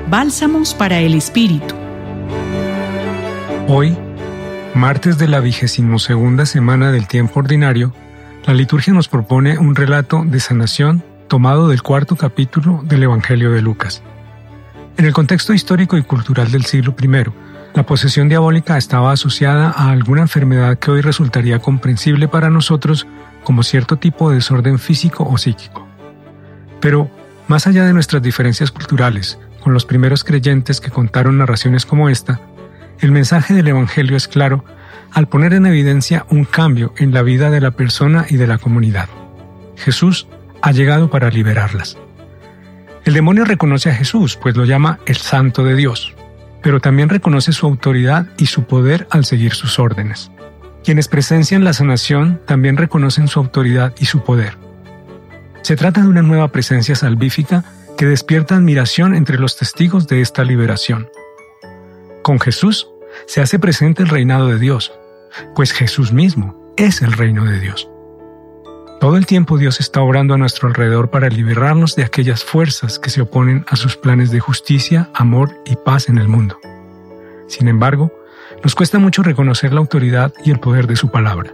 Bálsamos para el Espíritu. Hoy, martes de la 22ª semana del tiempo ordinario, la liturgia nos propone un relato de sanación tomado del 4º capítulo del Evangelio de Lucas. En el contexto histórico y cultural del siglo I, la posesión diabólica estaba asociada a alguna enfermedad que hoy resultaría comprensible para nosotros como cierto tipo de desorden físico o psíquico. Pero, más allá de nuestras diferencias culturales, con los primeros creyentes que contaron narraciones como esta, el mensaje del Evangelio es claro al poner en evidencia un cambio en la vida de la persona y de la comunidad. Jesús ha llegado para liberarlas. El demonio reconoce a Jesús, pues lo llama el Santo de Dios, pero también reconoce su autoridad y su poder al seguir sus órdenes. Quienes presencian la sanación también reconocen su autoridad y su poder. Se trata de una nueva presencia salvífica que despierta admiración entre los testigos de esta liberación. Con Jesús se hace presente el reinado de Dios, pues Jesús mismo es el reino de Dios. Todo el tiempo Dios está obrando a nuestro alrededor para liberarnos de aquellas fuerzas que se oponen a sus planes de justicia, amor y paz en el mundo. Sin embargo, nos cuesta mucho reconocer la autoridad y el poder de su palabra.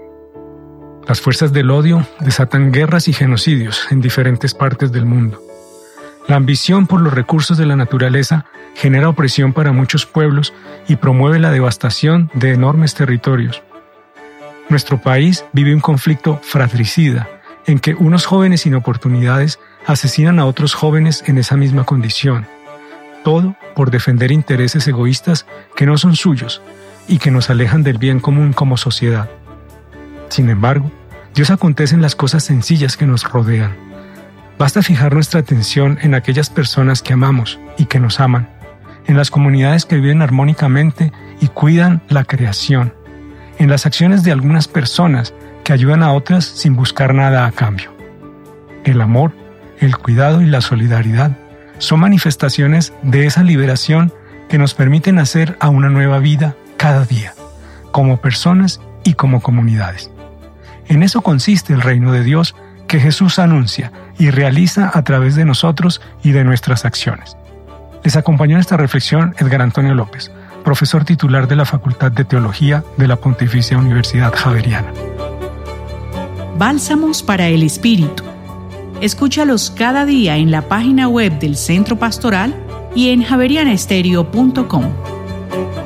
Las fuerzas del odio desatan guerras y genocidios en diferentes partes del mundo. La ambición por los recursos de la naturaleza genera opresión para muchos pueblos y promueve la devastación de enormes territorios. Nuestro país vive un conflicto fratricida en que unos jóvenes sin oportunidades asesinan a otros jóvenes en esa misma condición. Todo por defender intereses egoístas que no son suyos y que nos alejan del bien común como sociedad. Sin embargo, Dios acontece en las cosas sencillas que nos rodean. Basta fijar nuestra atención en aquellas personas que amamos y que nos aman, en las comunidades que viven armónicamente y cuidan la creación, en las acciones de algunas personas que ayudan a otras sin buscar nada a cambio. El amor, el cuidado y la solidaridad son manifestaciones de esa liberación que nos permiten hacer a una nueva vida cada día, como personas y como comunidades. En eso consiste el reino de Dios que Jesús anuncia y realiza a través de nosotros y de nuestras acciones. Les acompañó en esta reflexión Edgar Antonio López, profesor titular de la Facultad de Teología de la Pontificia Universidad Javeriana. Bálsamos para el Espíritu. Escúchalos cada día en la página web del Centro Pastoral y en javerianaestereo.com.